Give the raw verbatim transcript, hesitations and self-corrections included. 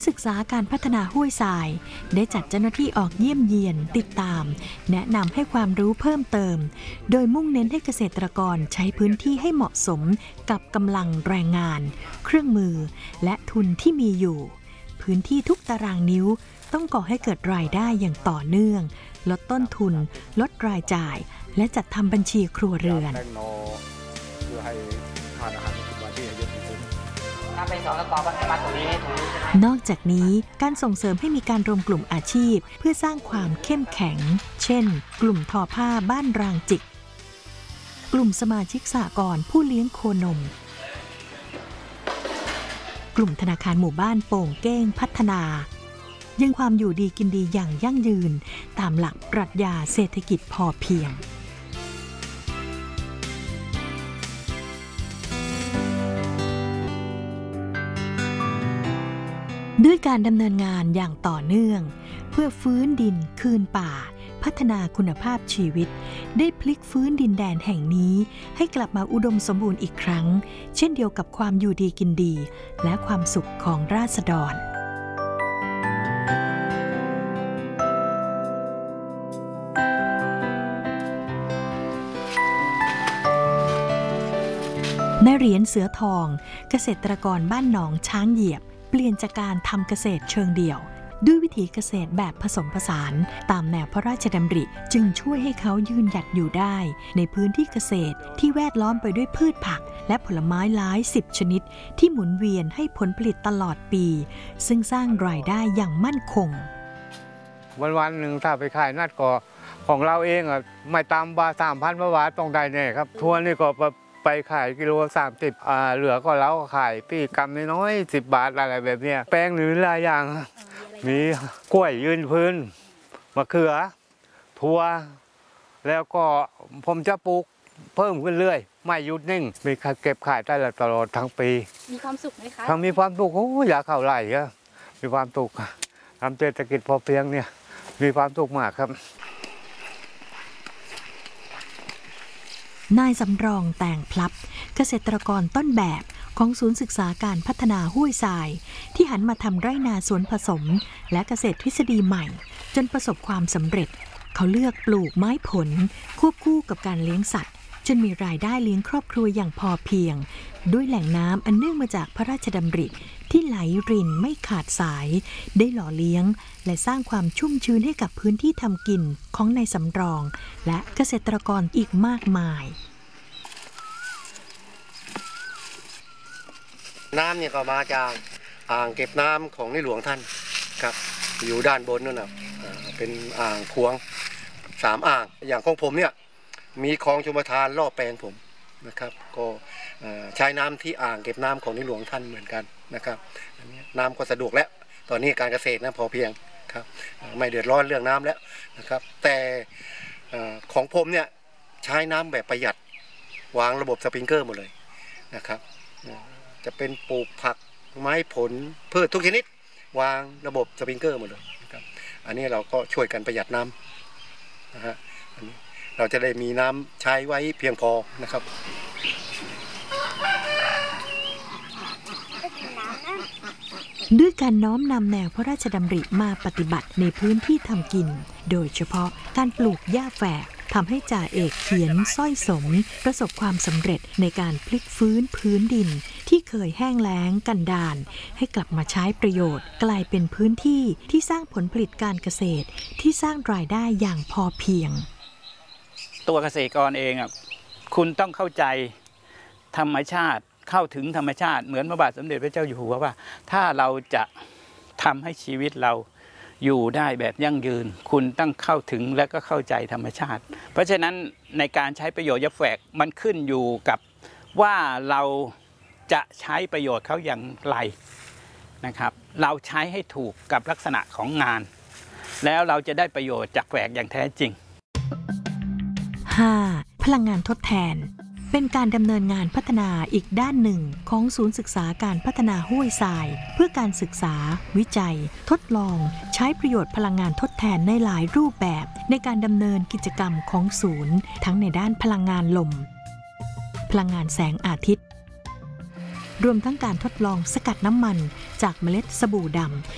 ศึกษาการพัฒนาห้วยทรายได้จัดเจ้าหน้าที่ออกเยี่ยมเยียนติดตามแนะนำให้ความรู้เพิ่มเติมโดยมุ่งเน้นให้เกษตรกรใช้พื้นที่ให้เหมาะสมกับกำลังแรงงานเครื่องมือและทุนที่มีอยู่พื้นที่ทุกตารางนิ้วต้องก่อให้เกิดรายได้อย่างต่อเนื่องลดต้นทุนลดรายจ่ายและจัดทำบัญชีครัวเรือนนอกจากนี้การส่งเสริมให้มีการรวมกลุ่มอาชีพเพื่อสร้างความเข้มแข็งเช่นกลุ่มทอผ้าบ้านรางจิกกลุ่มสมาชิกสหกรณ์ผู้เลี้ยงโคนมกลุ่มธนาคารหมู่บ้านโป่งเก้งพัฒนายังความอยู่ดีกินดีอย่างยั่งยืนตามหลักปรัชญาเศรษฐกิจพอเพียงด้วยการดำเนินงานอย่างต่อเนื่องเพื่อฟื้นดินคืนป่าพัฒนาคุณภาพชีวิตได้พลิกฟื้นดินแดนแห่งนี้ให้กลับมาอุดมสมบูรณ์อีกครั้งเช่นเดียวกับความอยู่ดีกินดีและความสุขของราษฎรในเหรียญเสือทองเกษตรกรบ้านหนองช้างเหยียบเปลี่ยนจากการทำเกษตรเชิงเดี่ยวด้วยวิถีเกษตรแบบผสมผสานตามแนวพระราชดำริจึงช่วยให้เขายืนหยัดอยู่ได้ในพื้นที่เกษตรที่แวดล้อมไปด้วยพืชผักและผลไม้หลายสิบชนิดที่หมุนเวียนให้ผลผลิตตลอดปีซึ่งสร้างรายได้อย่างมั่นคงวันวันหนึ่งถ้าไปขายนัดก็ของเราเองอ่ะไม่ตามบาทสามพันบาทต้องได้แน่ครับทัวร์นี่ก็ไปขายกิโลสามสิบอ่าเหลือก็เราขายปีกำน้อยสิบบาทอะไรแบบเนี้ยแป้งหรือหลายอย่างมีกล้วยยืนพื้นมะเขือถั่วแล้วก็ผมจะปลูกเพิ่มขึ้นเรื่อยไม่หยุดนิ่งมีเก็บขายได้ตลอดทั้งปีมีความสุขไหมคะทั้งมีความสุขโอ้อยากเข้าไร่ก็มีความสุขทำเศรษฐกิจพอเพียงเนี่ยมีความสุขมากครับนายสำรองแต่งพลับเกษตรกรต้นแบบของศูนย์ศึกษาการพัฒนาห้วยทรายที่หันมาทำไร่นาสวนผสมและเกษตรทฤษฎีใหม่จนประสบความสำเร็จเขาเลือกปลูกไม้ผลควบคู่กับการเลี้ยงสัตว์จนมีรายได้เลี้ยงครอบครัวอย่างพอเพียงด้วยแหล่งน้ำอันเนื่องมาจากพระราชดำริที่ไหลรินไม่ขาดสายได้หล่อเลี้ยงและสร้างความชุ่มชื้นให้กับพื้นที่ทำกินของนายสำรองและเกษตรกรอีกมากมายน้ำเนี่ยก็มาจากอ่างเก็บน้ำของในหลวงท่านครับอยู่ด้านบนนั่นนะเป็นอ่างขวงสามอ่างอย่างของผมเนี่ยมีคลองชลประทานรอบแปลงผมนะครับก็ใช้น้ำที่อ่างเก็บน้ำของในหลวงท่านเหมือนกันนะครับอันนี้น้ำก็สะดวกแล้วตอนนี้การเกษตรนะพอเพียงครับไม่เดือดร้อนเรื่องน้ำแล้วนะครับแต่ของผมเนี่ยใช้น้ำแบบประหยัดวางระบบสปริงเกอร์หมดเลยนะครับจะเป็นปลูกผักไม้ผลพืชทุกชนิดวางระบบสปริงเกอร์หมดเลยนะครับอันนี้เราก็ช่วยกันประหยัดน้ำนะฮะอันนี้เราจะได้มีน้ำใช้ไว้เพียงพอนะครับด้วยการน้อมนำแนวพระราชดำริมาปฏิบัติในพื้นที่ทำกินโดยเฉพาะการปลูกหญ้าแฝกทำให้จ่าเอกเขียนสร้อยสมประสบความสำเร็จในการพลิกฟื้นพื้นดินที่เคยแห้งแล้งกันดารให้กลับมาใช้ประโยชน์กลายเป็นพื้นที่ที่สร้างผลผลิตการเกษตรที่สร้างรายได้อย่างพอเพียงตัวเกษตรกรเองอ่ะคุณต้องเข้าใจธรรมชาติเข้าถึงธรรมชาติเหมือนพระบาทสมเด็จพระเจ้าอยู่หัวว่าถ้าเราจะทำให้ชีวิตเราอยู่ได้แบบยั่งยืนคุณต้องเข้าถึงและก็เข้าใจธรรมชาติเพราะฉะนั้นในการใช้ประโยชน์หญ้าแฝกมันขึ้นอยู่กับว่าเราจะใช้ประโยชน์เขาอย่างไรนะครับเราใช้ให้ถูกกับลักษณะของงานแล้วเราจะได้ประโยชน์จากแฝกอย่างแท้จริงห้า. พลังงานทดแทนเป็นการดำเนินงานพัฒนาอีกด้านหนึ่งของศูนย์ศึกษาการพัฒนาห้วยทรายเพื่อการศึกษาวิจัยทดลองใช้ประโยชน์พลังงานทดแทนในหลายรูปแบบในการดำเนินกิจกรรมของศูนย์ทั้งในด้านพลังงานลมพลังงานแสงอาทิตย์รวมทั้งการทดลองสกัดน้ำมันจากเมล็ดสบู่ดำ